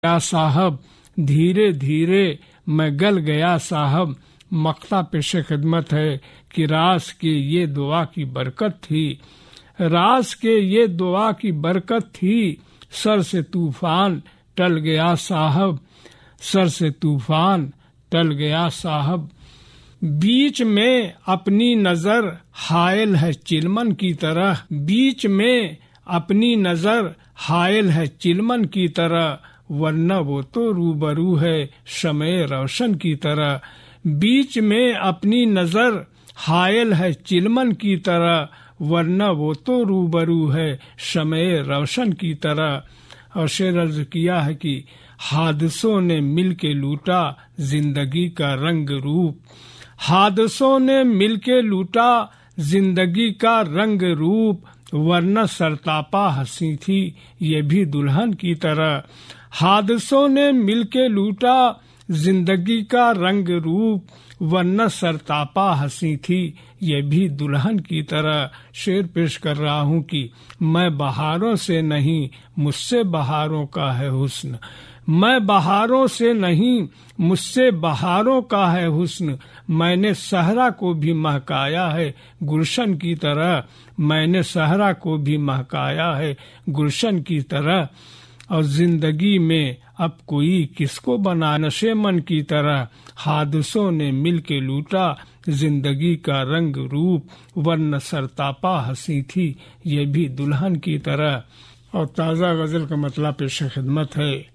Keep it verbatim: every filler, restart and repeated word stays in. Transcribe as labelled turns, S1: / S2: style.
S1: गया साहब, धीरे धीरे मैं गल गया साहब। मक्ता पेश खिदमत है कि रास के ये दुआ की बरकत थी, रास के ये दुआ की बरकत थी। सर से तूफान टल गया साहब, सर से तूफान टल गया साहब। बीच में अपनी नजर हायल है चिलमन की तरह, बीच में अपनी नजर हायल है चिलमन की तरह, वरना वो तो रूबरू है शमे रोशन की तरह। बीच में अपनी नजर हायल है चिलमन की तरह, वरना वो तो रूबरू है शमे रोशन की तरह। और शेर अर्ज किया है कि हादसों ने मिल के लूटा जिंदगी का रंग रूप, हादसों ने मिल के लूटा जिंदगी का रंग रूप, वरना सरतापा हंसी थी ये भी दुल्हन की तरह। हादसों ने मिल के लूटा जिंदगी का रंग रूप, वरना सरतापा हंसी थी ये भी दुल्हन की तरह। शेर पेश कर रहा हूँ कि मैं बहारों से नहीं मुझसे बहारों का है हुस्न, मैं बहारों से नहीं मुझसे बहारों का है हुस्न। मैंने सहरा को भी महकाया है गुलशन की तरह, मैंने सहरा को भी महकाया है गुलशन की तरह। और जिंदगी में अब कोई किसको बना नशे मन की तरह, हादसों ने मिल के लूटा जिंदगी का रंग रूप, वरना सरतापा हंसी थी ये भी दुल्हन की तरह। और ताज़ा गजल का मतलब पेश खिदमत है